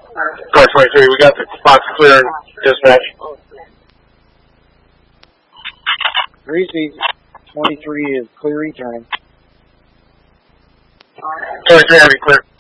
Car 23, we got the box clear in dispatch. Greasy, 23 is clear returning. 23, heavy clear.